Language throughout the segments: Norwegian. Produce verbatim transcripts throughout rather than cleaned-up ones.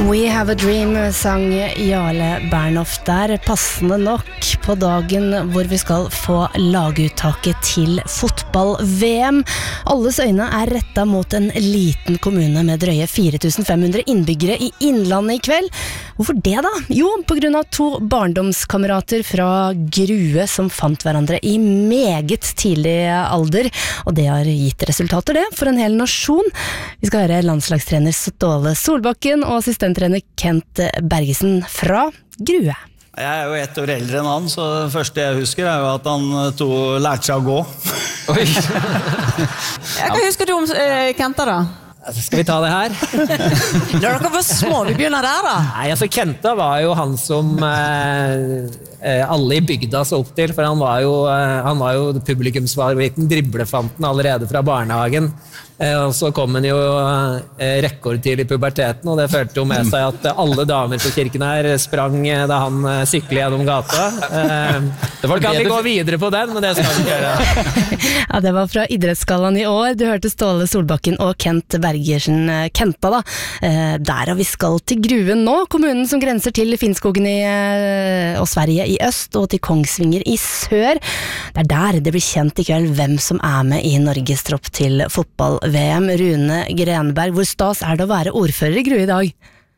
We have a dream, sang Jarle Bernhoft der, passende nok på dagen hvor vi skal få laguttaket til fotball-V M. Alles øyne er rettet mot en liten kommune med drøye fire tusen fem hundre innbyggere i Innlandet i kveld. Hvorfor det da? Jo, på grunn av to barndomskamerater fra Grue som fant hverandre i meget tidlig alder, og det har gitt resultater det for en hel nasjon. Vi skal høre landslagstrener Ståle Solbakken og assistenttrener Kent Bergesen fra Grue. Jeg er jo ett år eldre enn han, så det første jeg husker er jo at han to lærte seg å gå. Oi. Hva husker du om uh, Kenta da? Skal vi ta det her? Når dere var små, vi begynner der da. Nei, altså Kenta var jo han som eh, alle i bygda så opp til, for han var jo, eh, han var jo publikumsfavoritten, driblefanten allerede fra barnehagen. Eh, og så kom han jo eh, rekordtidlig i puberteten, og det følte jo med seg at alle damer på kirken her sprang da han eh, syklet gjennom gata. Eh, det var kan vi gå videre på den, men det skal vi gjøre. Ja, det var fra Idrettsgallaen i år. Du hørte Ståle Solbakken og Kent Bergersen Kenta da. Eh, der og vi skal til Gruen nå, kommunen som grenser til Finnskogen i, eh, og Sverige i øst, og til Kongsvinger i sør. Det er der det blir kjent i kveld hvem som er med i Norges tropp til fotball-V M. Rune Grenberg, hvor stas er det å være ordfører i Grue i dag?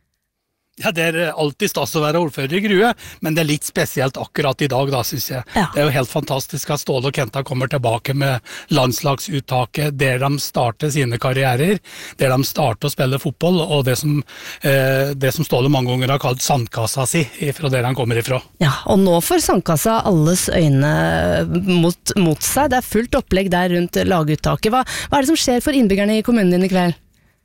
Ja, det er alltid stas å være ordfører i Grue, men det er litt spesielt akkurat i dag da, synes jeg. Ja. Det er jo helt fantastisk at Ståle og Kenta kommer tilbake med landslagsuttaket, der de starter sine karrierer, der de starter å spille fotball, og det som, eh, det som Ståle mange ganger har kalt sandkassa si, fra der han kommer ifra. Ja, og nå får sandkassa alles øyne mot, mot seg. Det er fullt opplegg der rundt laguttaket. Hva, hva er det som skjer for innbyggerne i kommunen din i kveld?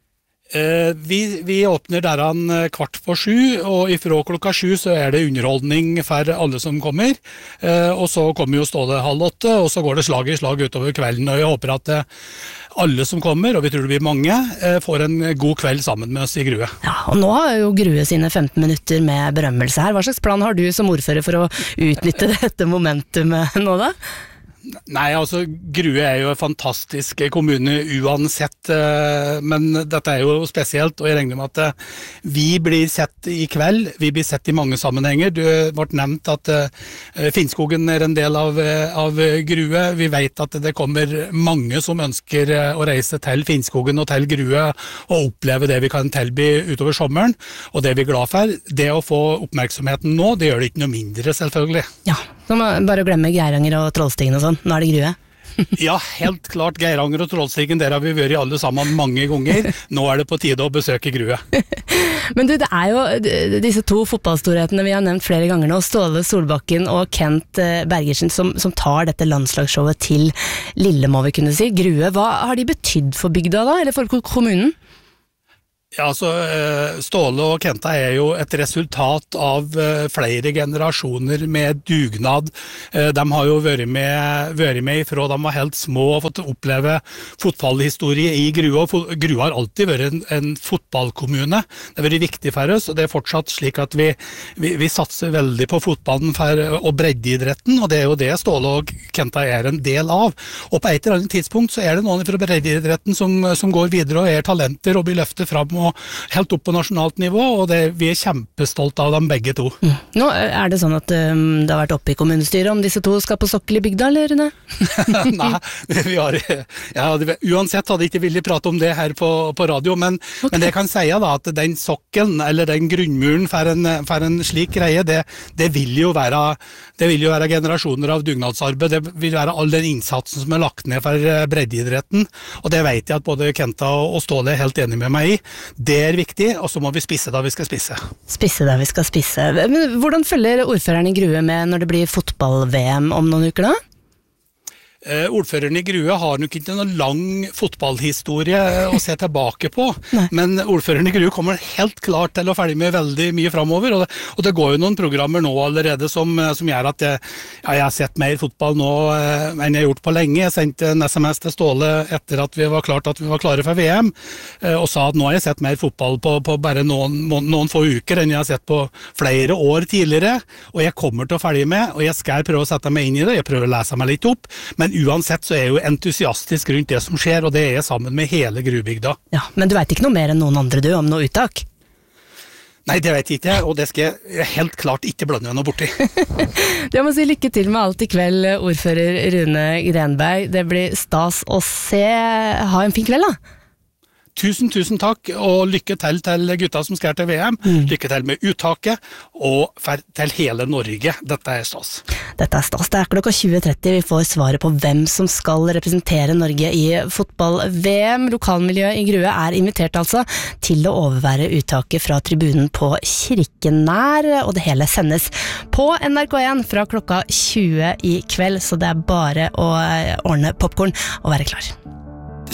Eh, vi, vi åpner der han kvart på sju, og ifra klokka sju så er det underholdning for alle som kommer, eh, og så kommer jo Ståle halv åtte, og så går det slag i slag utover kvelden, og jeg håper at eh, alle som kommer, og vi tror det blir mange, eh, får en god kveld sammen med oss i Grue. Ja, og nå har jo Grue sine femten minutter med berømmelse her. Hva slags plan har du som ordfører for å utnytte dette momentumet nå da? Nei, altså Grue er jo en fantastisk kommune uansett, men dette er jo spesielt, og jeg regner med at vi blir sett i kveld, vi blir sett i mange sammenhenger. Det ble nevnt at Finnskogen er en del av, av Grue. Vi vet at det kommer mange som ønsker å reise til Finnskogen og til Grue og oppleve det vi kan tilby utover sommeren, og det er vi glad for. Det å få oppmerksomheten nå, det gjør det ikke noe mindre selvfølgelig. Ja, så man bare glemme Geiranger og Trollstigen og sånn. Nå er det Grue. Ja, helt klart. Geiranger og Trollstigen, der har vi vært alle sammen mange ganger. Nå er det på tide å besøke Grue. Men du, det er jo disse to fotballstorhetene vi har nevnt flere ganger nå, Ståle Solbakken og Kent Bergersen, som, som tar dette landslagsshowet til Lille, må vi kunne si. Grue, hva har de betydd for bygda da, eller for kommunen? Ja, altså Ståle og Kenta er jo et resultat av flere generasjoner med dugnad. De har jo vært med, vært med ifra de var helt små og fått oppleve fotballhistorie i Grue. Grue har alltid vært en, en fotballkommune. Det har vært viktig for oss, og det er fortsatt slik at vi, vi, vi satser veldig på fotballen for, og breddeidretten, og det er jo det Ståle og Kenta er en del av. Og på et eller annet tidspunkt så er det noen fra breddeidretten som, som går videre og er talenter og blir løftet fram og helt opp på nasjonalt nivå, og det, vi er kjempestolte av dem begge to. Mm. Nå er det sånn at um, det har vært oppe i kommunestyret om disse to skal på sokkel i bygda, eller Rune? Nei, vi har, ja, uansett hadde jeg ikke villig prate om det her på, på radio, men, okay. men det kan si da at den sokkelen, eller den grunnmuren for en, for en slik greie, det, det, vil jo være, det vil jo være generasjoner av dugnadsarbeid, det vil være all den innsatsen som er lagt ned for breddeidretten, og det vet jeg at både Kenta og Ståle er helt enig med meg i. Det er viktig, og så må vi spisse da vi skal spisse. Spisse da vi skal spisse. Men hvordan følger ordføreren i Grue med når det blir fotball-V M om noen uker da? Eh, ordføreren i Grue har nok ikke noen lang fotballhistorie å se tilbake på, Nei. men ordføreren i Grue kommer helt klart til å ferdig med veldig mye fremover, og det, og det går jo noen programmer nå allerede som, som gjør at jeg, ja, jeg har sett mer fotball nå eh, enn jeg har gjort på lenge. Jeg sendte en sms til Ståle etter at vi var klart at vi var klare for V M, eh, og sa at nå har jeg sett mer fotball på, på bare noen, noen få uker enn jeg har sett på flere år tidligere, og jeg kommer til å ferdig med, og jeg skal prøve å sette meg inn i det, jeg prøver å lese meg litt opp, men uansett så er jeg jo entusiastisk rundt det som skjer, og det er jeg sammen med hele Grubygda. Ja, men du vet ikke noe mer enn noen andre du om noe uttak? Nei, det vet jeg ikke, og det skal jeg helt klart ikke blande noe borti. Jeg må si lykke til med alt i kveld, ordfører Rune Grenberg. Det blir stas å se. Ha en fin kveld da. Tusen, tusen takk, og lykke til til gutta som skal til V M. Mm. Lykke til med uttaket, og til hele Norge. Dette er stas. Dette er stas. Det er klokka tjue tretti vi får svaret på hvem som skal representere Norge i fotball-V M. Lokalmiljøet i Grue er invitert altså til å overvære uttaket fra tribunen på Kirkenær, og det hele sendes på N R K en fra klokka tjue i kveld, så det er bare å ordne popcorn og være klar.